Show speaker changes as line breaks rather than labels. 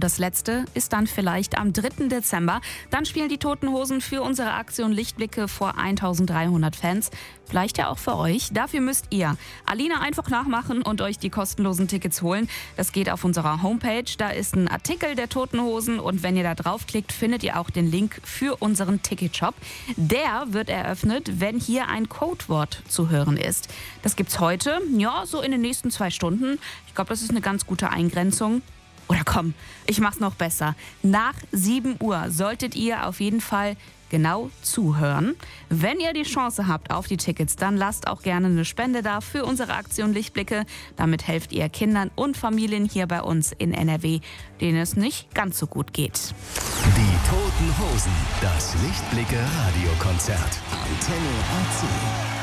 das letzte ist dann vielleicht am 3. Dezember. Dann spielen die Toten Hosen für unsere Aktion Lichtblicke vor 1300 Fans. Vielleicht ja auch für euch. Dafür müsst ihr Alina einfach nachmachen und euch die kostenlosen Tickets holen. Das geht auf unserer Homepage. Da ist ein Artikel der Toten Hosen und wenn ihr da draufklickt, findet ihr auch den Link für unseren Ticketshop. Der wird eröffnet, wenn hier ein Codewort zu hören ist. Das gibt's heute, ja, so in den nächsten 2 Stunden. Ich glaube, das ist eine ganz gute Eingrenzung. Oder komm, ich mach's noch besser. Nach 7 Uhr solltet ihr auf jeden Fall genau zuhören. Wenn ihr die Chance habt auf die Tickets, dann lasst auch gerne eine Spende da für unsere Aktion Lichtblicke. Damit helft ihr Kindern und Familien hier bei uns in NRW, denen es nicht ganz so gut geht.
Die Toten Hosen, das Lichtblicke Radiokonzert. Antenne RC.